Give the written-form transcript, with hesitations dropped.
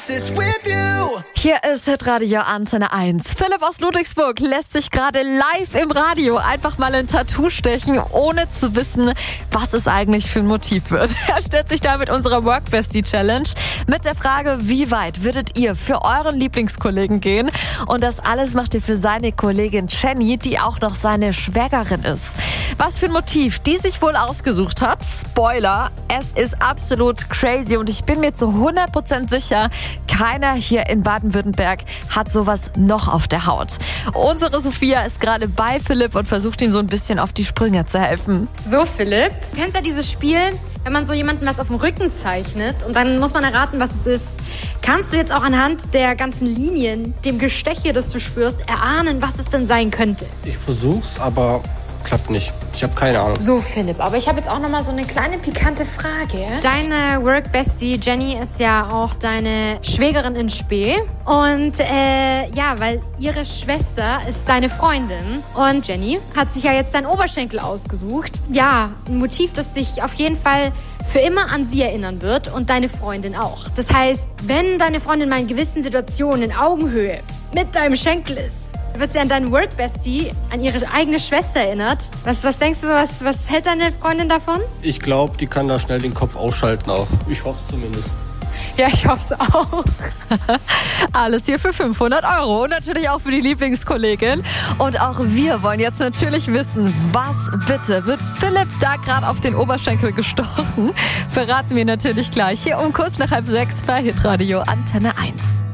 Hier ist Hitradio Antenne 1. Philipp aus Ludwigsburg lässt sich gerade live im Radio einfach mal ein Tattoo stechen, ohne zu wissen, was es eigentlich für ein Motiv wird. Er stellt sich damit unserer Workbestie Challenge mit der Frage, wie weit würdet ihr für euren Lieblingskollegen gehen? Und das alles macht ihr für seine Kollegin Jenny, die auch noch seine Schwägerin ist. Was für ein Motiv die sich wohl ausgesucht hat? Spoiler, es ist absolut crazy und ich bin mir zu 100% sicher, keiner hier in Baden-Württemberg hat sowas noch auf der Haut. Unsere Sophia ist gerade bei Philipp und versucht ihm so ein bisschen auf die Sprünge zu helfen. So, Philipp, du kennst ja dieses Spiel, wenn man so jemandem was auf dem Rücken zeichnet und dann muss man erraten, was es ist. Kannst du jetzt auch anhand der ganzen Linien, dem Gesteche, das du spürst, erahnen, was es denn sein könnte? Ich versuch's, aber klappt nicht. Ich habe keine Ahnung. So, Philipp, aber ich habe jetzt auch nochmal so eine kleine pikante Frage. Deine Workbestie Jenny ist ja auch deine Schwägerin in Spee. Und weil ihre Schwester ist deine Freundin. Und Jenny hat sich ja jetzt deinen Oberschenkel ausgesucht. Ja, ein Motiv, das dich auf jeden Fall für immer an sie erinnern wird und deine Freundin auch. Das heißt, wenn deine Freundin mal in gewissen Situationen in Augenhöhe mit deinem Schenkel ist, wird sie an deinen Workbestie, an ihre eigene Schwester erinnert. Was denkst du, was hält deine Freundin davon? Ich glaube, die kann da schnell den Kopf ausschalten auch. Ich hoffe es zumindest. Ja, ich hoffe es auch. Alles hier für 500 € und natürlich auch für die Lieblingskollegin. Und auch wir wollen jetzt natürlich wissen, was bitte wird Philipp da gerade auf den Oberschenkel gestochen? Verraten wir natürlich gleich hier um kurz nach 5:30 bei Hitradio Antenne 1.